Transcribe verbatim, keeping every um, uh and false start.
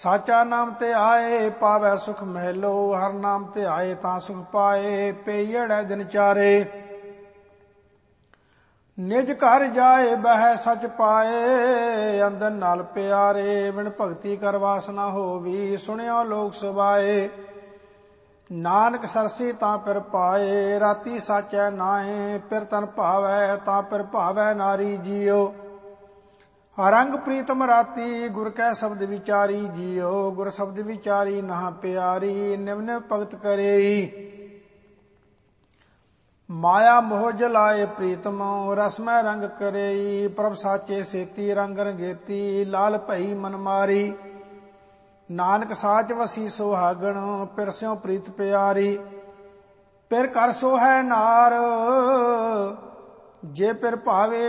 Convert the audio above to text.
ਸਾਚਾ ਨਾਮ ਤੇ ਆਏ ਪਾਵੈ ਸੁਖ ਮਹਿਲੋ। ਹਰ ਨਾਮ ਤੇ ਆਏ ਤਾਂ ਸੁਖ ਪਾਏ। ਪਈੜੈ ਦਿਨ ਚਾਰੇ ਨਿਜ ਘਰ ਜਾਏ ਬਹਿ ਸਚ ਪਾਏ। ਅੰਦਰ ਨਾਲ ਪਿਆਰੇ ਵਿਣ ਭਗਤੀ ਕਰ ਵਾਸਨਾ ਹੋਵੀ। ਸੁਣਿਓ ਲੋਕ ਸੁਭਾਏ ਨਾਨਕ ਸਰਸੀ ਤਾਂ ਪਿਰ ਪਾਏ। ਰਾਤੀ ਸਾਚੈ ਨਾਏ ਪਿਰ ਤਨ ਭਾਵੈ ਤਾਂ ਪਿਰ ਭਾਵੈ ਨਾਰੀ ਜੀਓ। ਰੰਗ ਪ੍ਰੀਤਮ ਰਾਤੀ ਗੁਰ ਕੈ ਸ਼ਬਦ ਵਿਚਾਰੀ ਜੀਓ। ਗੁਰ ਸ਼ਬਦ ਵਿਚਾਰੀ ਨਾ ਪਿਆਰੀ ਨਿਵ ਨਿਵ ਭਗਤ ਕਰੇ। ਮਾਇਆ ਮੋਹ ਜਲਾਏ ਪ੍ਰੀਤਮ ਰਸਮੈ ਰੰਗ ਕਰੇਈ। ਪ੍ਰਭ ਸਾਚੇ ਸੇਤੀ ਰੰਗ ਰੰਗੇਤੀ ਲਾਲ ਭਈ ਮਨ ਮਾਰੀ। ਨਾਨਕ ਸਾਚ ਵਸੀ ਸੁਹਾਗਣ ਪਿਰ ਸਿਉ ਪ੍ਰੀਤ ਪਿਆਰੀ। ਪਿਰ ਕਰ ਸੋਹੈ ਨਾਰ ਜੇ ਪਿਰ ਭਾਵੇ